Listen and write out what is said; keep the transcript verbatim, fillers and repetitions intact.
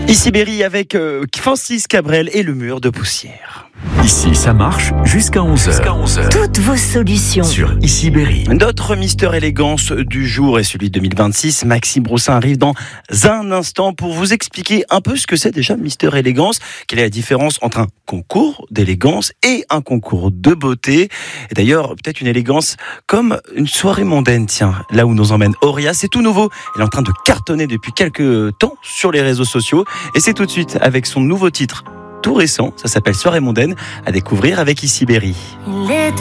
Ici Berry avec euh, Francis Cabrel et le mur de poussière. Ici, ça marche jusqu'à onze heures. Toutes vos solutions Sur Ici Berry. Notre Mister Élégance du jour est celui de deux mille vingt-six. Maxime Broussin arrive dans un instant pour vous expliquer un peu ce que c'est déjà Mister Élégance. Quelle est la différence entre un concours d'élégance et un concours de beauté. Et d'ailleurs, peut-être une élégance comme une soirée mondaine. Tiens, là où nous emmène Auria, c'est tout nouveau. Elle est en train de cartonner depuis quelques temps sur les réseaux sociaux. Et c'est tout de suite avec son nouveau titre tout récent. Ça s'appelle Soirée mondaine, à découvrir avec Ici Berry.